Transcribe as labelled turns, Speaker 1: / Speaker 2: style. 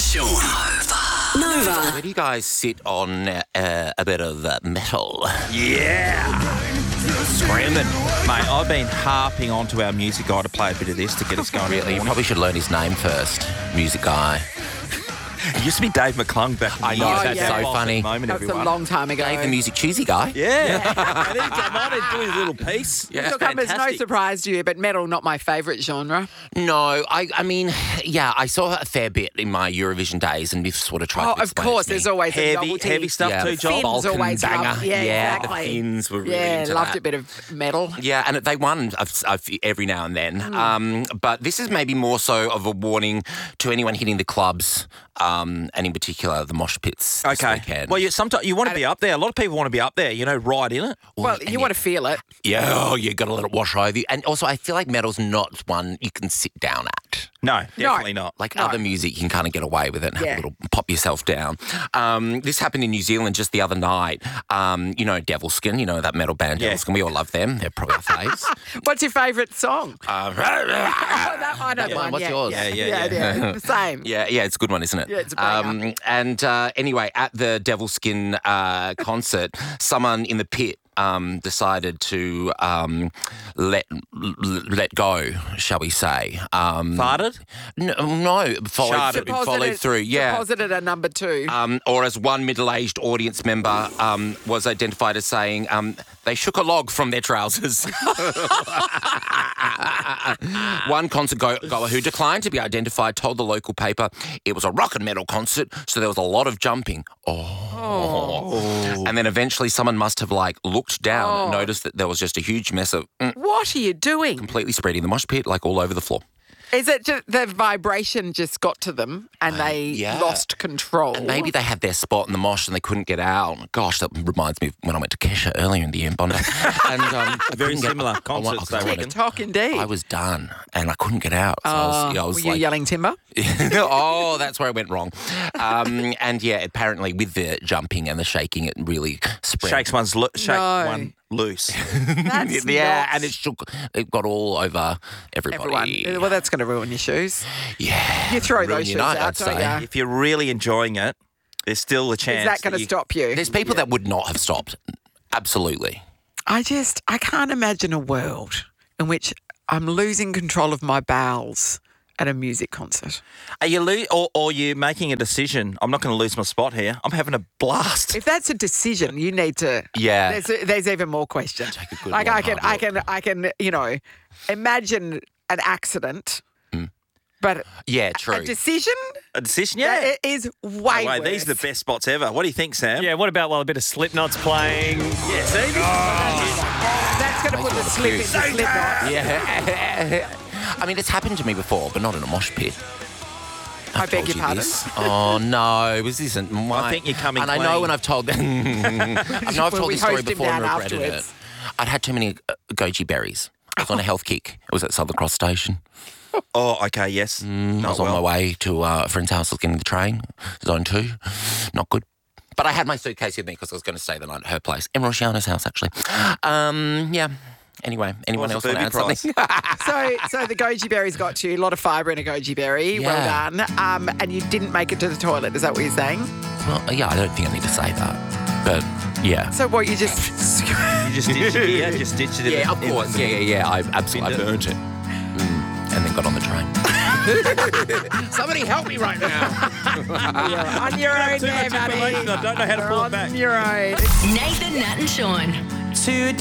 Speaker 1: Sean. Nova.
Speaker 2: Where do you guys sit on a bit of metal?
Speaker 3: Yeah.
Speaker 2: Screaming.
Speaker 3: Mate, I've been harping onto our music guy to play a bit of this to get us going.
Speaker 2: Really? You probably should learn his name first. Music guy.
Speaker 3: It used to be Dave McClung back in the
Speaker 2: I know,
Speaker 3: years.
Speaker 2: that's so funny.
Speaker 3: Moment,
Speaker 4: That's
Speaker 3: everyone.
Speaker 4: a long time ago.
Speaker 2: Dave, the music choosy guy.
Speaker 3: Yeah. And he's come on and do his little piece.
Speaker 2: Yeah.
Speaker 4: Look, there's no
Speaker 3: Fantastic.
Speaker 4: surprise to you, but metal, not my favourite genre.
Speaker 2: No, I mean, yeah, I saw a fair bit in my Eurovision days and we've sort of tried
Speaker 4: Oh,
Speaker 2: to
Speaker 4: of
Speaker 2: explain
Speaker 4: course,
Speaker 2: it to me.
Speaker 4: there's always a
Speaker 3: Heavy,
Speaker 4: novelty.
Speaker 3: heavy stuff
Speaker 2: Yeah,
Speaker 3: too,
Speaker 2: the
Speaker 3: Joel.
Speaker 4: Finns
Speaker 2: Balkan
Speaker 4: always
Speaker 2: banger.
Speaker 4: love- yeah, exactly.
Speaker 2: The Finns were really
Speaker 4: Yeah,
Speaker 2: into
Speaker 4: loved
Speaker 2: that.
Speaker 4: a bit of metal.
Speaker 2: Yeah, and they won every now and then. But this is maybe more so of a warning to anyone hitting the clubs, and in particular the mosh pits this
Speaker 3: Okay.
Speaker 2: weekend.
Speaker 3: Well, sometimes you want to be up there. A lot of people want to be up there, right in it.
Speaker 4: Well,
Speaker 2: and
Speaker 4: you want to feel it.
Speaker 2: Yeah, you got to let it wash over you. And also, I feel like metal's not one you can sit down at.
Speaker 3: No, definitely not.
Speaker 2: Like other music, you can kind of get away with it and have
Speaker 4: Yeah.
Speaker 2: a little pop yourself down. This happened in New Zealand just the other night. Devilskin, that metal band
Speaker 3: Yeah.
Speaker 2: Devilskin. We all love them. They're probably our faves.
Speaker 4: What's your favourite song? Oh, that I know one.
Speaker 2: What's
Speaker 4: yeah,
Speaker 2: yours?
Speaker 4: Yeah. Same.
Speaker 2: Yeah, it's a good one, isn't it?
Speaker 4: Yeah, it's a banger.
Speaker 2: Anyway, at the Devilskin concert, someone in the pit decided to let go, shall we say?
Speaker 3: Farted?
Speaker 2: No, followed through. Yeah.
Speaker 4: Deposited a number 2.
Speaker 2: Or as one middle-aged audience member was identified as saying, they shook a log from their trousers. One concert goer who declined to be identified told the local paper it was a rock and metal concert, so there was a lot of jumping. And then eventually someone must have looked down and noticed that there was just a huge mess of
Speaker 4: What are you doing?
Speaker 2: completely spreading the mosh pit all over the floor.
Speaker 4: Is it just the vibration just got to them and they
Speaker 2: yeah.
Speaker 4: lost control?
Speaker 2: And maybe they had their spot in the mosh and they couldn't get out. Gosh, that reminds me of when I went to Kesha earlier in the year in Bondi. And,
Speaker 3: Very similar concerts, they reckon.
Speaker 4: TikTok indeed.
Speaker 2: I was done and I couldn't get out. So I was
Speaker 4: were you yelling timber?
Speaker 2: oh, that's where I went wrong. And yeah, apparently with the jumping and the shaking, it really spread.
Speaker 3: Shake one loose.
Speaker 4: That's
Speaker 2: yeah,
Speaker 4: not
Speaker 2: and it got all over everybody.
Speaker 4: everyone. Well, that's going to ruin your shoes.
Speaker 2: Yeah.
Speaker 4: You throw
Speaker 2: ruin
Speaker 4: those
Speaker 2: your
Speaker 4: shoes
Speaker 2: night,
Speaker 4: out,
Speaker 2: I'd
Speaker 4: don't
Speaker 2: say.
Speaker 4: you?
Speaker 3: If you're really enjoying it, there's still a chance.
Speaker 4: Is that going to stop you?
Speaker 2: There's people that would not have stopped. Absolutely.
Speaker 4: I can't imagine a world in which I'm losing control of my bowels at a music concert.
Speaker 3: Are you or you making a decision? I'm not going to lose my spot here. I'm having a blast.
Speaker 4: If that's a decision, you need to.
Speaker 2: Yeah.
Speaker 4: There's even more questions.
Speaker 2: Take a good
Speaker 4: Like
Speaker 2: one,
Speaker 4: I can imagine an accident, but
Speaker 2: Yeah, true.
Speaker 4: a decision
Speaker 3: A decision? Yeah.
Speaker 4: that is way
Speaker 3: Wait,
Speaker 4: worse.
Speaker 3: these are the best spots ever. What do you think, Sam?
Speaker 5: Yeah, what about while a bit of Slipknot's playing?
Speaker 3: Yeah, see?
Speaker 4: That's going to put the slip in the Slipknot.
Speaker 2: Yeah. I mean, it's happened to me before, but not in a mosh pit.
Speaker 4: I beg your pardon?
Speaker 2: This. Oh no, this isn't my.
Speaker 3: I think you're coming
Speaker 2: And I know
Speaker 3: clean.
Speaker 2: when I've told. I know I've
Speaker 4: Will
Speaker 2: told
Speaker 4: we
Speaker 2: this story
Speaker 4: host him
Speaker 2: before and
Speaker 4: down
Speaker 2: regretted
Speaker 4: afterwards?
Speaker 2: it. I'd had too many goji berries. I was on a health kick. It was at Southern Cross Station.
Speaker 3: Oh, okay, yes.
Speaker 2: I was on my way to a friend's house. I was getting the train, Zone 2. Not good. But I had my suitcase with me because I was going to stay the night at her place. In Rosciano's house, actually. Yeah. Anyway, anyone
Speaker 3: What's
Speaker 2: else
Speaker 3: the
Speaker 2: want to add
Speaker 3: booby
Speaker 2: something?
Speaker 4: So the goji berries got you, a lot of fibre in a goji berry.
Speaker 2: Yeah.
Speaker 4: Well done. And you didn't make it to the toilet. Is that what you're saying?
Speaker 2: Well, yeah, I don't think I need to say that. But, yeah.
Speaker 4: So what, you just...
Speaker 3: You just ditched it here, just ditched it.
Speaker 2: Yeah, of course. Yeah. I absolutely burnt it. And then got on the train. Somebody help me right now.
Speaker 4: on your own
Speaker 3: Too
Speaker 4: there,
Speaker 3: much information.
Speaker 4: buddy.
Speaker 3: I don't know how to pull it back.
Speaker 4: On your own.
Speaker 1: Nathan, Nat and Sean.
Speaker 6: Today